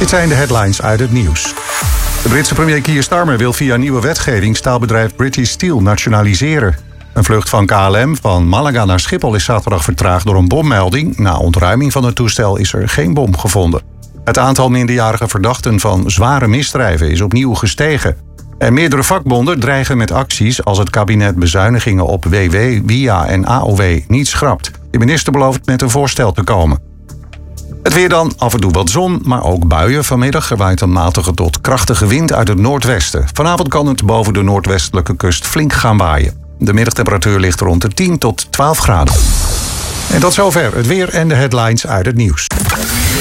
Dit zijn de headlines uit het nieuws. De Britse premier Keir Starmer wil via nieuwe wetgeving staalbedrijf British Steel nationaliseren. Een vlucht van KLM van Malaga naar Schiphol is zaterdag vertraagd door een bommelding. Na ontruiming van het toestel is er geen bom gevonden. Het aantal minderjarige verdachten van zware misdrijven is opnieuw gestegen. En meerdere vakbonden dreigen met acties als het kabinet bezuinigingen op WW, WIA en AOW niet schrapt. De minister belooft met een voorstel te komen. Het weer dan, af en toe wat zon, maar ook buien. Vanmiddag er waait een matige tot krachtige wind uit het noordwesten. Vanavond kan het boven de noordwestelijke kust flink gaan waaien. De middagtemperatuur ligt rond de 10 tot 12 graden. En tot zover het weer en de headlines uit het nieuws.